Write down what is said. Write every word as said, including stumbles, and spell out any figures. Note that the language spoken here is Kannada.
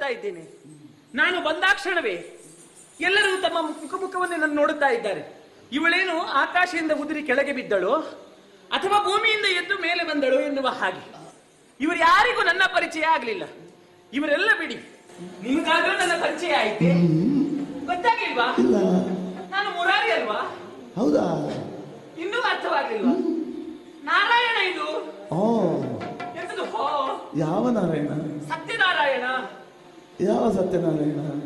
ಮಾಡ್ತಾ ಇದ್ದೇನೆ. ನಾನು ಬಂದಾಕ್ಷಣವೇ ಎಲ್ಲರೂ ತಮ್ಮ ಮುಖ ಮುಖವನ್ನೇ ನನ್ನ ನೋಡುತ್ತಾ ಇದ್ದಾರೆ. ಇವಳೇನು ಆಕಾಶದಿಂದ ಉದುರಿ ಕೆಳಗೆ ಬಿದ್ದಳು ಅಥವಾ ಭೂಮಿಯಿಂದ ಎದ್ದು ಮೇಲೆ ಬಂದಳು ಎನ್ನುವ ಹಾಗೆ. ಇವರು ಯಾರಿಗೂ ನನ್ನ ಪರಿಚಯ ಆಗ್ಲಿಲ್ಲ. ಇವರೆಲ್ಲ ಬಿಡಿ, ನಿಮಗಾದ್ರೂ ನನ್ನ ಪರಿಚಯ ಆಯ್ತೆ. ಗೊತ್ತಾಗ್ಲಿಲ್ವಾ? ನಾನು ಮುರಾರಿ ಅಲ್ವಾ? ಹೌದಾ? ಇನ್ನೂ ಅರ್ಥವಾಗ್ಲಿಲ್ವಾ? ನಾರಾಯಣ ಇದು. ಓ, ಎಂತದು? ಯಾವ ನಾರಾಯಣ? ಸತ್ಯನಾರಾಯಣ. ಯಾವ ಸತ್ಯನಾರಾಯಣ?